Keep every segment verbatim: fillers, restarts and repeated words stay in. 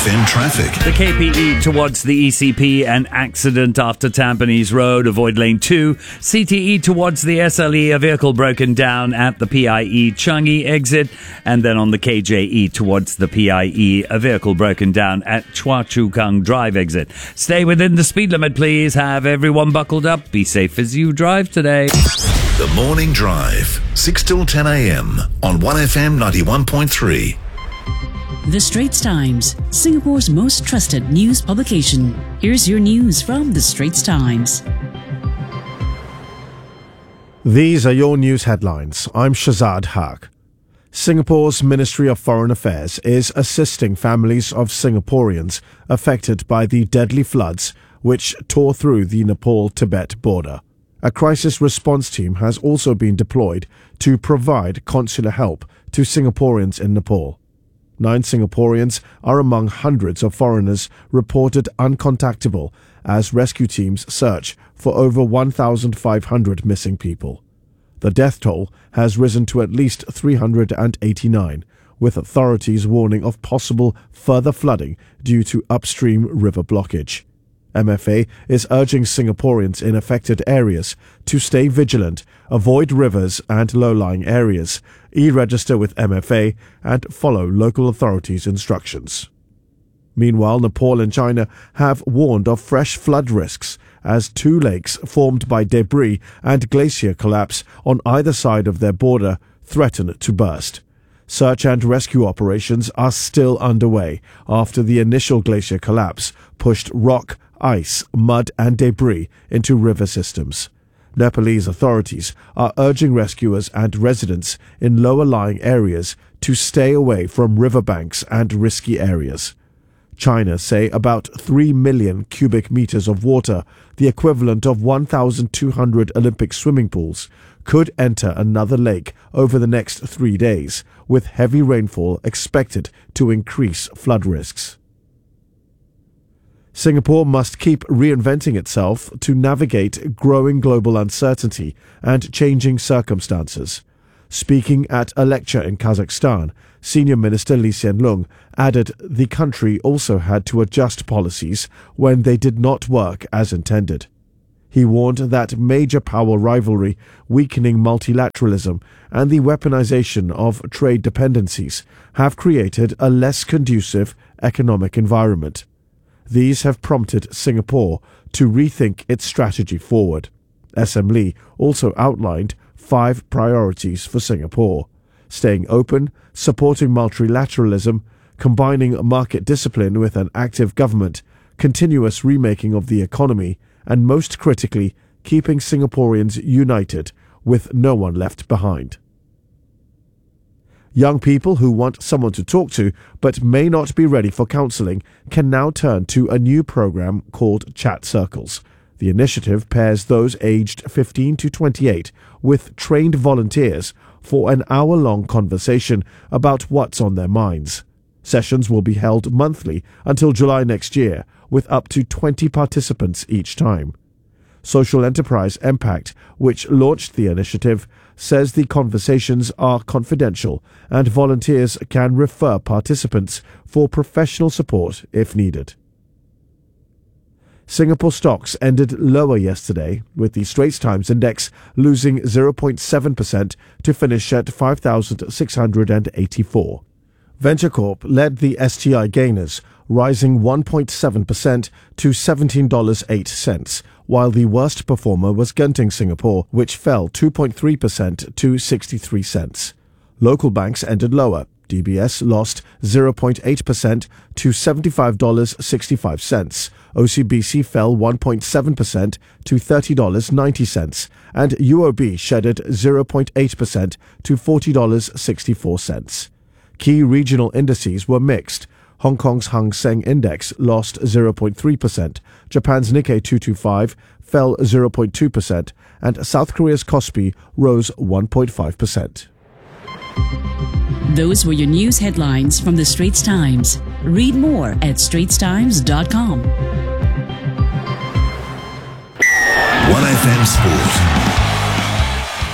F M traffic. The K P E towards the E C P, an accident after Tampines Road, avoid lane two. C T E towards the S L E, a vehicle broken down at the P I E Changi exit. And then on the K J E towards the P I E, a vehicle broken down at Chua Chu Kang Drive exit. Stay within the speed limit, please. Have everyone buckled up. Be safe as you drive today. The Morning Drive, six till ten a.m. on one F M ninety-one point three. The Straits Times, Singapore's most trusted news publication. Here's your news from The Straits Times. These are your news headlines. I'm Shazad Haq. Singapore's Ministry of Foreign Affairs is assisting families of Singaporeans affected by the deadly floods which tore through the Nepal-Tibet border. A crisis response team has also been deployed to provide consular help to Singaporeans in Nepal. Nine Singaporeans are among hundreds of foreigners reported uncontactable as rescue teams search for over one thousand five hundred missing people. The death toll has risen to at least three hundred eighty-nine, with authorities warning of possible further flooding due to upstream river blockage. M F A is urging Singaporeans in affected areas to stay vigilant, avoid rivers and low-lying areas, e-register with M F A and follow local authorities' instructions. Meanwhile, Nepal and China have warned of fresh flood risks as two lakes formed by debris and glacier collapse on either side of their border threaten to burst. Search and rescue operations are still underway after the initial glacier collapse pushed rock, ice, mud and debris into river systems. Nepalese authorities are urging rescuers and residents in lower-lying areas to stay away from riverbanks and risky areas. China say about three million cubic meters of water, the equivalent of one thousand two hundred Olympic swimming pools, could enter another lake over the next three days, with heavy rainfall expected to increase flood risks. Singapore must keep reinventing itself to navigate growing global uncertainty and changing circumstances. Speaking at a lecture in Kazakhstan, Senior Minister Lee Hsien Loong added the country also had to adjust policies when they did not work as intended. He warned that major power rivalry, weakening multilateralism, and the weaponization of trade dependencies have created a less conducive economic environment. These have prompted Singapore to rethink its strategy forward. S M Lee also outlined five priorities for Singapore: staying open, supporting multilateralism, combining market discipline with an active government, continuous remaking of the economy, and most critically, keeping Singaporeans united with no one left behind. Young people who want someone to talk to but may not be ready for counselling can now turn to a new program called Chat Circles. The initiative pairs those aged fifteen to twenty-eight with trained volunteers for an hour-long conversation about what's on their minds. Sessions will be held monthly until July next year, with up to twenty participants each time. Social enterprise Impact, which launched the initiative, says the conversations are confidential and volunteers can refer participants for professional support if needed. Singapore stocks ended lower yesterday, with the Straits Times Index losing zero point seven percent to finish at five thousand six hundred eighty-four. Venture Corp led the S T I gainers, rising one point seven percent to seventeen dollars and eight cents, while the worst performer was Genting Singapore, which fell two point three percent to sixty-three cents. Local banks ended lower. D B S lost zero point eight percent to seventy-five dollars and sixty-five cents. O C B C fell one point seven percent to thirty dollars and ninety cents, and U O B shedded zero point eight percent to forty dollars and sixty-four cents. Key regional indices were mixed. Hong Kong's Hang Seng Index lost zero point three percent, Japan's Nikkei two twenty-five fell zero point two percent, and South Korea's Kospi rose one point five percent. Those were your news headlines from The Straits Times. Read more at straits times dot com. one F M Sport.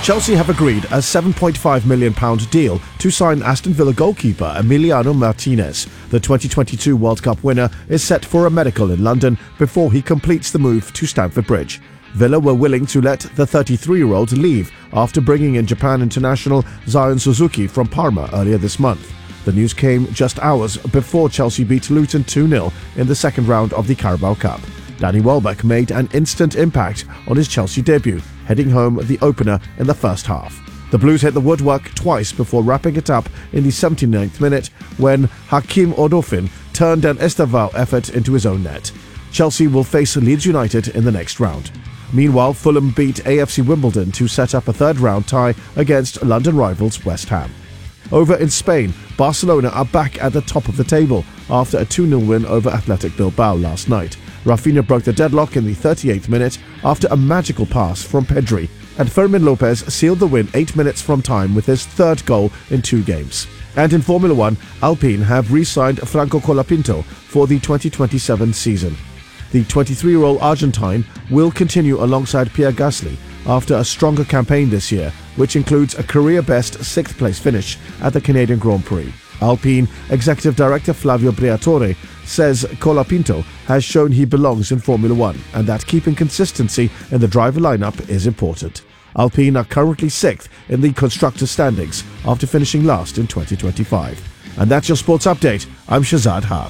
Chelsea have agreed a seven point five million pounds deal to sign Aston Villa goalkeeper Emiliano Martinez. The twenty twenty-two World Cup winner is set for a medical in London before he completes the move to Stamford Bridge. Villa were willing to let the thirty-three-year-old leave after bringing in Japan international Zion Suzuki from Parma earlier this month. The news came just hours before Chelsea beat Luton two nil in the second round of the Carabao Cup. Danny Welbeck made an instant impact on his Chelsea debut, heading home the opener in the first half. The Blues hit the woodwork twice before wrapping it up in the seventy-ninth minute when Hakim Odofin turned an Estevao effort into his own net. Chelsea will face Leeds United in the next round. Meanwhile, Fulham beat A F C Wimbledon to set up a third-round tie against London rivals West Ham. Over in Spain, Barcelona are back at the top of the table after a two nil win over Athletic Bilbao last night. Rafinha broke the deadlock in the thirty-eighth minute after a magical pass from Pedri, and Fermin Lopez sealed the win eight minutes from time with his third goal in two games. And in Formula One, Alpine have re-signed Franco Colapinto for the twenty twenty-seven season. The twenty-three-year-old Argentine will continue alongside Pierre Gasly after a stronger campaign this year, which includes a career-best sixth-place finish at the Canadian Grand Prix. Alpine Executive Director Flavio Briatore says Colapinto has shown he belongs in Formula One and that keeping consistency in the driver lineup is important. Alpine are currently sixth in the constructors' standings after finishing last in twenty twenty-five. And that's your sports update. I'm Shazad Haq.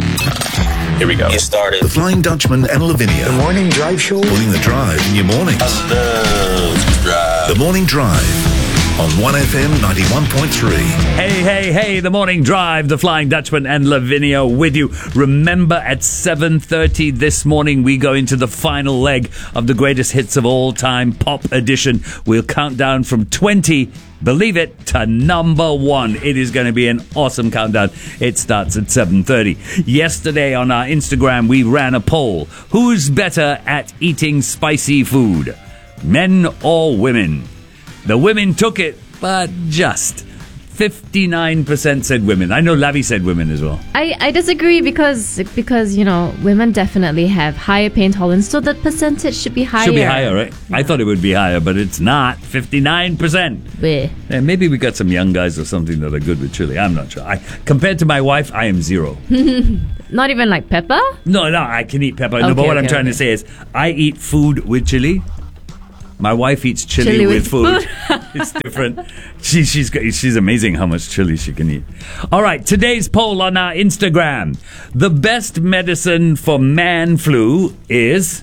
Here we go. Get started. The Flying Dutchman and Lavinia. The Morning Drive Show. Putting the drive in your mornings. I love to drive. The Morning Drive on one F M ninety-one point three. Hey, hey, hey, the Morning Drive, the Flying Dutchman and Lavinia with you. Remember, at seven thirty this morning, we go into the final leg of the greatest hits of all time, Pop Edition. We'll count down from twenty, believe it, to number one. It is going to be an awesome countdown. It starts at seven thirty. Yesterday on our Instagram, we ran a poll. Who's better at eating spicy food, men or women? The women took it, but just. fifty-nine percent said women. I know Lavi said women as well. I, I disagree because, because, you know, women definitely have higher pain tolerance, so the percentage should be higher. Should be higher, right? Yeah. I thought it would be higher, but it's not. fifty-nine percent. Bleh. And maybe we got some young guys or something that are good with chili. I'm not sure. I, compared to my wife, I am zero. Not even like pepper? No, no, I can eat pepper. Okay, no, but what okay, I'm trying okay. to say is I eat food with chili. My wife eats chili, Chili with, with food. food. It's different. She, she's she's amazing how much chili she can eat. All right, today's poll on our Instagram. The best medicine for man flu is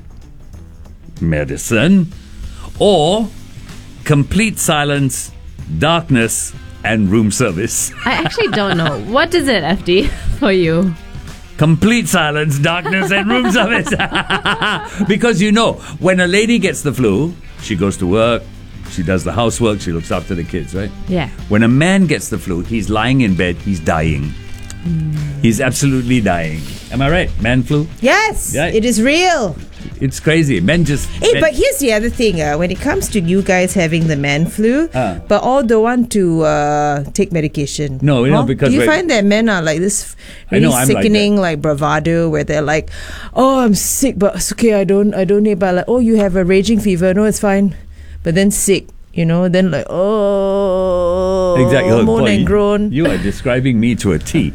medicine or complete silence, darkness, and room service. I actually don't know. What is it, F D, for you? Complete silence, darkness, and room service. Because, you know, when a lady gets the flu, she goes to work, she does the housework, she looks after the kids, right? Yeah. When a man gets the flu, he's lying in bed, he's dying. Mm. He's absolutely dying. Am I right? Man flu? Yes, Yeah. it is real. It's crazy. Men just... Hey, men- but here's the other thing. Uh, when it comes to you guys having the man flu, Ah. but all don't want to uh, take medication. No, you know, because do you we're- find that men are like this I really know, I'm like sickening, that. like, bravado, where they're like, "Oh, I'm sick, but it's okay. I don't, I don't need." But like, "Oh, you have a raging fever. No, it's fine." But then sick, you know. Then like, oh, Exactly. Oh, moan boy, and groan. You are describing me to a T.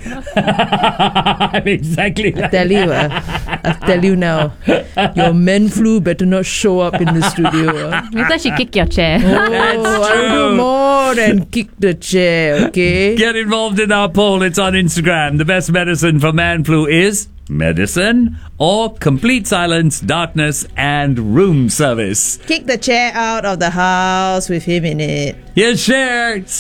I'm exactly I tell you, uh, I tell you now, your men flu better not show up in the studio. Uh. Later she kick your chair. Oh, I will do more than kick the chair, okay? Get involved in our poll. It's on Instagram. The best medicine for man flu is medicine or complete silence, darkness, and room service. Kick the chair out of the house with him in it. Yes, share.